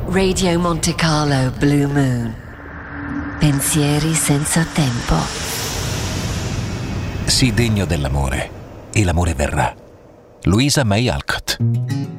Radio Monte Carlo Blue Moon. Pensieri senza tempo. Sii degno dell'amore e l'amore verrà. Louisa May Alcott.